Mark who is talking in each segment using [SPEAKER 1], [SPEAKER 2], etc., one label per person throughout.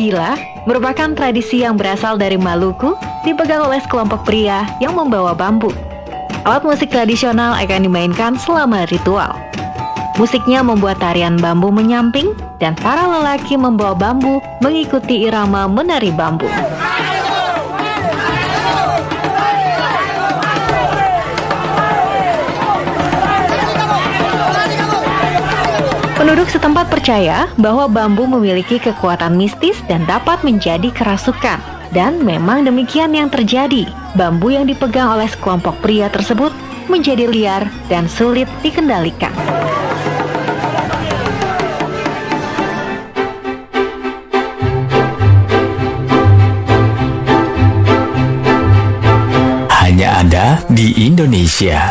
[SPEAKER 1] Bila merupakan tradisi yang berasal dari Maluku, dipegang oleh sekelompok pria yang membawa bambu. Alat musik tradisional akan dimainkan selama ritual. Musiknya membuat tarian bambu menyamping dan para lelaki membawa bambu mengikuti irama menari bambu. Penduduk setempat percaya bahwa bambu memiliki kekuatan mistis dan dapat menjadi kerasukan. Dan memang demikian yang terjadi. Bambu yang dipegang oleh sekelompok pria tersebut menjadi liar dan sulit dikendalikan.
[SPEAKER 2] Hanya ada di Indonesia.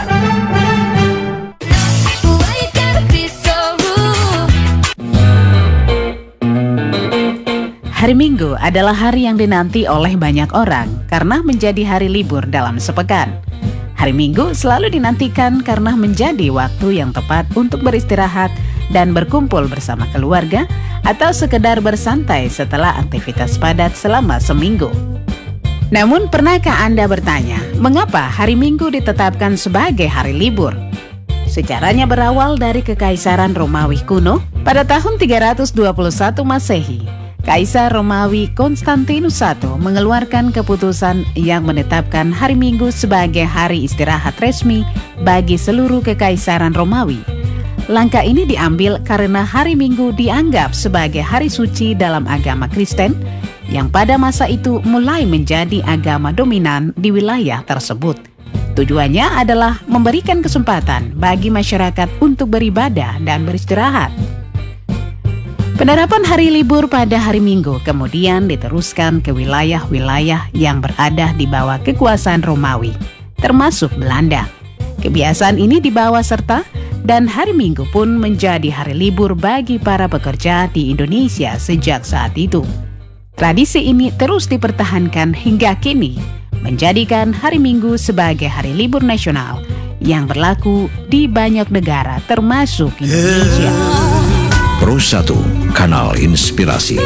[SPEAKER 3] Hari Minggu adalah hari yang dinanti oleh banyak orang karena menjadi hari libur dalam sepekan. Hari Minggu selalu dinantikan karena menjadi waktu yang tepat untuk beristirahat dan berkumpul bersama keluarga atau sekedar bersantai setelah aktivitas padat selama seminggu. Namun, pernahkah Anda bertanya, mengapa hari Minggu ditetapkan sebagai hari libur? Sejarahnya berawal dari Kekaisaran Romawi kuno pada tahun 321 Masehi. Kaisar Romawi Konstantinus I mengeluarkan keputusan yang menetapkan hari Minggu sebagai hari istirahat resmi bagi seluruh Kekaisaran Romawi. Langkah ini diambil karena hari Minggu dianggap sebagai hari suci dalam agama Kristen yang pada masa itu mulai menjadi agama dominan di wilayah tersebut. Tujuannya adalah memberikan kesempatan bagi masyarakat untuk beribadah dan beristirahat. Penerapan hari libur pada hari Minggu kemudian diteruskan ke wilayah-wilayah yang berada di bawah kekuasaan Romawi, termasuk Belanda. Kebiasaan ini dibawa serta dan hari Minggu pun menjadi hari libur bagi para pekerja di Indonesia sejak saat itu. Tradisi ini terus dipertahankan hingga kini, menjadikan hari Minggu sebagai hari libur nasional yang berlaku di banyak negara termasuk Indonesia.
[SPEAKER 4] Pro 1, Kanal Inspirasi.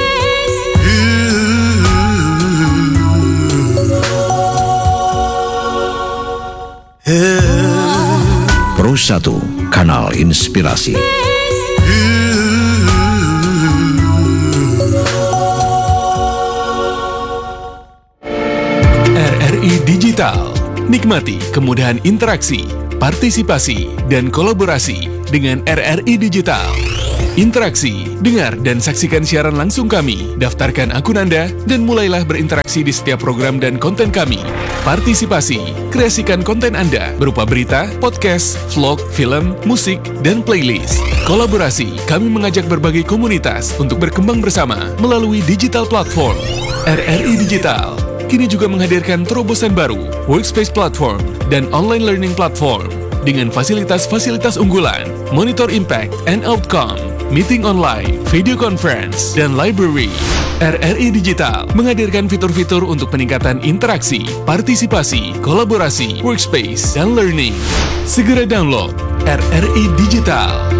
[SPEAKER 4] Pro 1, Kanal Inspirasi.
[SPEAKER 5] RRI Digital. Nikmati kemudahan interaksi, partisipasi, dan kolaborasi dengan RRI Digital. Interaksi, dengar dan saksikan siaran langsung kami, daftarkan akun Anda, dan mulailah berinteraksi di setiap program dan konten kami. Partisipasi, kreasikan konten Anda berupa berita, podcast, vlog, film, musik, dan playlist. Kolaborasi, kami mengajak berbagai komunitas untuk berkembang bersama melalui digital platform. RRI Digital kini juga menghadirkan terobosan baru, workspace platform, dan online learning platform dengan fasilitas-fasilitas unggulan, monitor impact and outcome, meeting online, video conference, dan library. RRI Digital menghadirkan fitur-fitur untuk peningkatan interaksi, partisipasi, kolaborasi, workspace, dan learning. Segera download RRI Digital.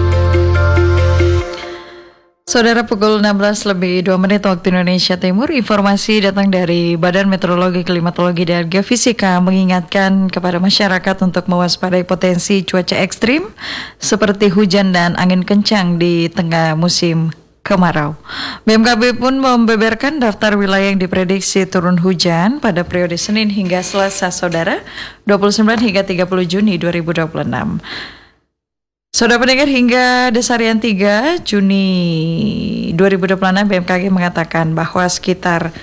[SPEAKER 6] Saudara, pukul 16:02 waktu Indonesia Timur, informasi datang dari Badan Meteorologi, Klimatologi, dan Geofisika mengingatkan kepada masyarakat untuk mewaspadai potensi cuaca ekstrim seperti hujan dan angin kencang di tengah musim kemarau. BMKG pun membeberkan daftar wilayah yang diprediksi turun hujan pada periode Senin hingga Selasa, saudara, 29 hingga 30 Juni 2026. Saudara pendengar, hingga Desarian 3 Juni 2026 BMKG mengatakan bahwa sekitar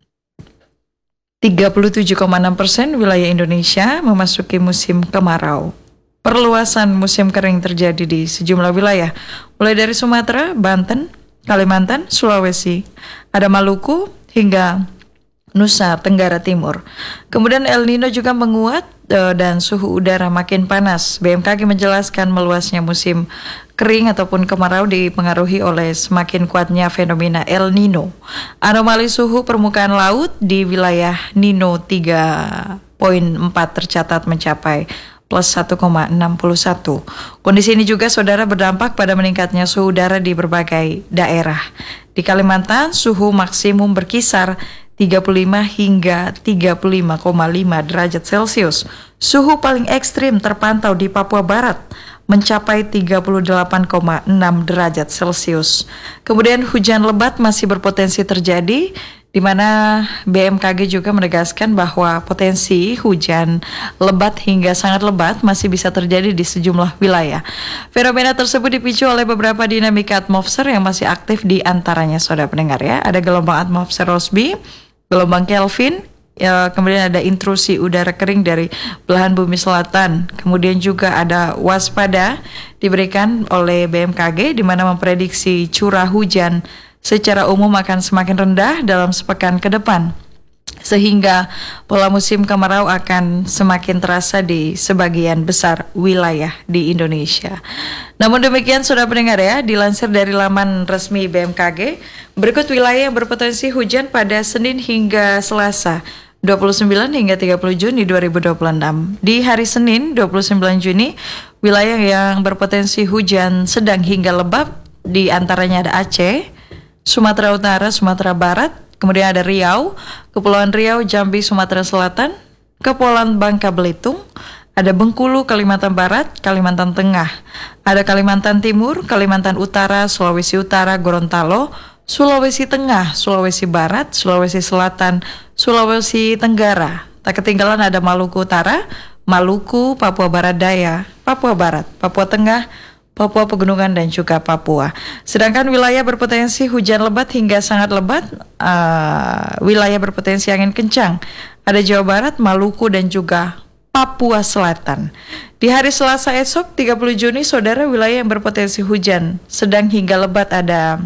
[SPEAKER 6] 37,6% wilayah Indonesia memasuki musim kemarau. Perluasan musim kering terjadi di sejumlah wilayah, mulai dari Sumatera, Banten, Kalimantan, Sulawesi, ada Maluku, hingga Nusa Tenggara Timur. Kemudian El Nino juga menguat dan suhu udara makin panas. BMKG menjelaskan meluasnya musim kering ataupun kemarau dipengaruhi oleh semakin kuatnya fenomena El Nino. Anomali suhu permukaan laut di wilayah Nino 3.4 tercatat mencapai plus 1,61. Kondisi ini juga, saudara, berdampak pada meningkatnya suhu udara di berbagai daerah. Di Kalimantan, suhu maksimum berkisar 35 hingga 35,5 derajat Celcius. Suhu paling ekstrim terpantau di Papua Barat, mencapai 38,6 derajat Celcius. Kemudian hujan lebat masih berpotensi terjadi, di mana BMKG juga menegaskan bahwa potensi hujan lebat hingga sangat lebat masih bisa terjadi di sejumlah wilayah. Fenomena tersebut dipicu oleh beberapa dinamika atmosfer yang masih aktif, di antaranya saudara pendengar ya. Ada gelombang atmosfer Rossby, gelombang Kelvin, kemudian ada intrusi udara kering dari belahan bumi selatan. Kemudian juga ada waspada diberikan oleh BMKG, di mana memprediksi curah hujan secara umum akan semakin rendah dalam sepekan ke depan, sehingga pola musim kemarau akan semakin terasa di sebagian besar wilayah di Indonesia. Namun demikian saudara pendengar ya, dilansir dari laman resmi BMKG, berikut wilayah yang berpotensi hujan pada Senin hingga Selasa 29 hingga 30 Juni 2026. Di hari Senin 29 Juni, wilayah yang berpotensi hujan sedang hingga lebat di antaranya ada Aceh, Sumatera Utara, Sumatera Barat, kemudian ada Riau, Kepulauan Riau, Jambi, Sumatera Selatan, Kepulauan Bangka Belitung, ada Bengkulu, Kalimantan Barat, Kalimantan Tengah, ada Kalimantan Timur, Kalimantan Utara, Sulawesi Utara, Gorontalo, Sulawesi Tengah, Sulawesi Barat, Sulawesi Selatan, Sulawesi Tenggara. Tak ketinggalan ada Maluku Utara, Maluku, Papua Barat Daya, Papua Barat, Papua Tengah, Papua Pegunungan, dan juga Papua. Sedangkan wilayah berpotensi hujan lebat hingga sangat lebat, wilayah berpotensi angin kencang, ada Jawa Barat, Maluku, dan juga Papua Selatan. Di hari Selasa esok 30 Juni, saudara, wilayah yang berpotensi hujan sedang hingga lebat ada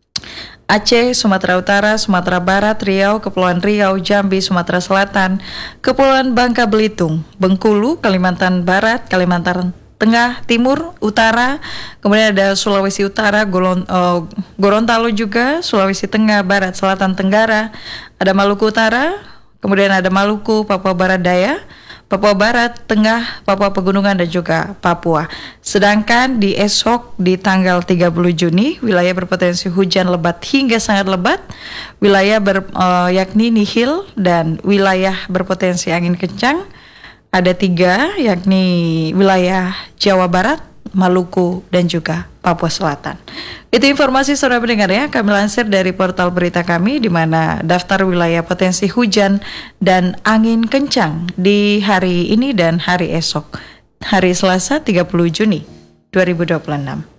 [SPEAKER 6] Aceh, Sumatera Utara, Sumatera Barat, Riau, Kepulauan Riau, Jambi, Sumatera Selatan, Kepulauan Bangka Belitung, Bengkulu, Kalimantan Barat, Kalimantan Tengah, Timur, Utara, kemudian ada Sulawesi Utara, Gorontalo juga, Sulawesi Tengah, Barat, Selatan, Tenggara, ada Maluku Utara, kemudian ada Maluku, Papua Barat Daya, Papua Barat, Tengah, Papua Pegunungan, dan juga Papua. Sedangkan di esok di tanggal 30 Juni, wilayah berpotensi hujan lebat hingga sangat lebat, wilayah yakni nihil, dan wilayah berpotensi angin kencang ada 3, yakni wilayah Jawa Barat, Maluku, dan juga Papua Selatan. Itu informasi saudara pendengar ya, kami lansir dari portal berita kami, di mana daftar wilayah potensi hujan dan angin kencang di hari ini dan hari esok, hari Selasa 30 Juni 2026.